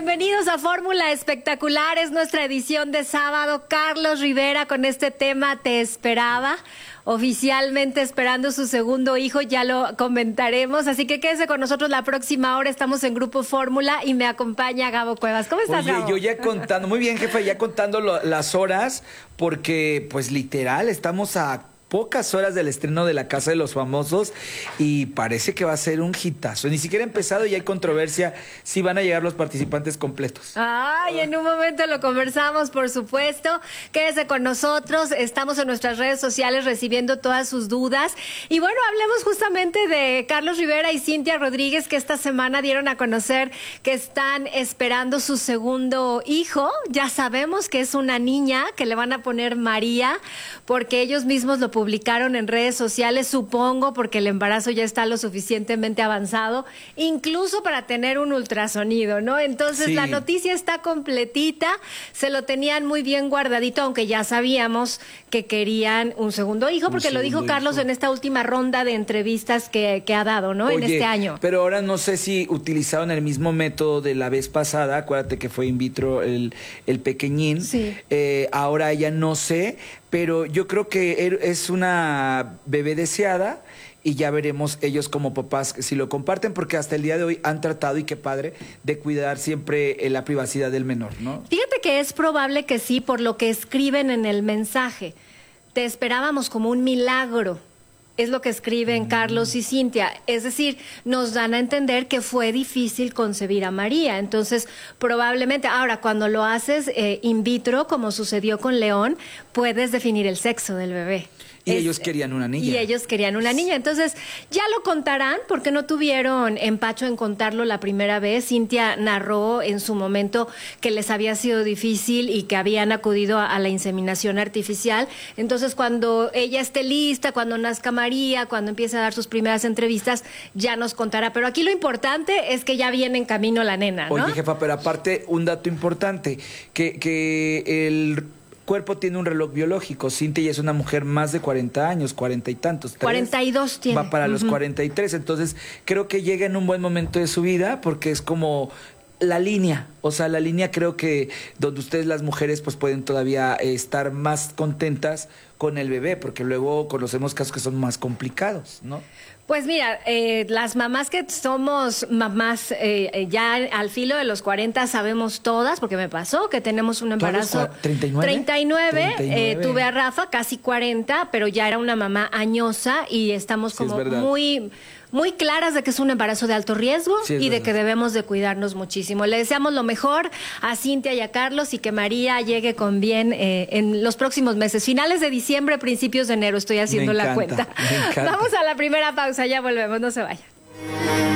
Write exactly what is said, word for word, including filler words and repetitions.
Bienvenidos a Fórmula Espectacular, es nuestra edición de sábado. Carlos Rivera con este tema Te Esperaba, oficialmente esperando su segundo hijo, ya lo comentaremos, así que quédese con nosotros la próxima hora. Estamos en Grupo Fórmula y me acompaña Gabo Cuevas. ¿Cómo estás, Oye, Gabo? yo ya contando, muy bien, jefa, ya contando lo, las horas, porque pues literal estamos a pocas horas del estreno de La Casa de los Famosos y parece que va a ser un hitazo. Ni siquiera ha empezado y hay controversia si van a llegar los participantes completos. Ay, en un momento lo conversamos, por supuesto. Quédese con nosotros. Estamos en nuestras redes sociales recibiendo todas sus dudas. Y bueno, hablemos justamente de Carlos Rivera y Cintia Rodríguez, que esta semana dieron a conocer que están esperando su segundo hijo. Ya sabemos que es una niña, que le van a poner María, porque ellos mismos lo publicaron en redes sociales, supongo, porque el embarazo ya está lo suficientemente avanzado, incluso para tener un ultrasonido, ¿no? Entonces, sí, la noticia está completita, se lo tenían muy bien guardadito, aunque ya sabíamos que querían un segundo hijo, porque lo dijo Carlos hijo. en esta última ronda de entrevistas que, que ha dado, ¿no? Oye, en este año. Pero ahora no sé si utilizaron el mismo método de la vez pasada, acuérdate que fue in vitro el, el pequeñín, sí. eh, ahora ya no sé, pero yo creo que es una bebé deseada y ya veremos ellos como papás si lo comparten, porque hasta el día de hoy han tratado, y qué padre, de cuidar siempre la privacidad del menor, ¿no? Fíjate que es probable que sí, por lo que escriben en el mensaje. Te esperábamos como un milagro. Es lo que escriben Carlos y Cintia. Es decir, nos dan a entender que fue difícil concebir a María. Entonces, probablemente, ahora, cuando lo haces eh, in vitro, como sucedió con León, puedes definir el sexo del bebé. Y es, ellos querían una niña. Y ellos querían una niña. Entonces, ya lo contarán, porque no tuvieron empacho en contarlo la primera vez. Cintia narró en su momento que les había sido difícil y que habían acudido a, a la inseminación artificial. Entonces, cuando ella esté lista, cuando nazca María, cuando empiece a dar sus primeras entrevistas, ya nos contará. Pero aquí lo importante es que ya viene en camino la nena, ¿no? Oye, jefa, pero aparte, un dato importante, que, que el cuerpo tiene un reloj biológico. Cintia ya es una mujer más de cuarenta años, cuarenta y tantos. cuarenta y dos tiene. Va para uh-huh. los cuarenta y tres. Entonces, creo que llega en un buen momento de su vida, porque es como la línea. O sea, la línea creo que donde ustedes, las mujeres, pues pueden todavía eh, estar más contentas con el bebé, porque luego conocemos casos que son más complicados, ¿no? Pues mira, eh, las mamás que somos mamás eh, ya al filo de los cuarenta sabemos todas, porque me pasó que tenemos un embarazo. ¿treinta y nueve? treinta y nueve, treinta y nueve. Eh, tuve a Rafa, casi cuarenta, pero ya era una mamá añosa y estamos como sí, muy... muy claras de que es un embarazo de alto riesgo sí, y de verdad. que debemos de cuidarnos muchísimo. Le deseamos lo mejor a Cintia y a Carlos y que María llegue con bien eh, en los próximos meses. Finales de diciembre, principios de enero, estoy haciendo me la encanta, cuenta. Vamos a la primera pausa, ya volvemos, no se vayan.